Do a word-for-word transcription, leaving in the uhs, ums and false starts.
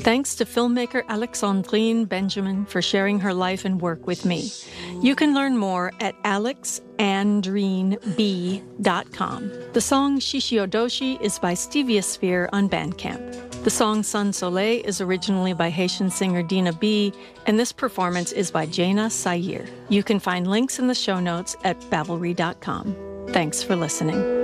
Thanks to filmmaker Alexandrine Benjamin for sharing her life and work with me. You can learn more at alex andrine b dot com. The song Shishiodoshi is by Stevia Sphere on Bandcamp. The song Sun Soleil is originally by Haitian singer Dina B, and this performance is by Jaina Sayir. You can find links in the show notes at babbelry dot com. Thanks for listening.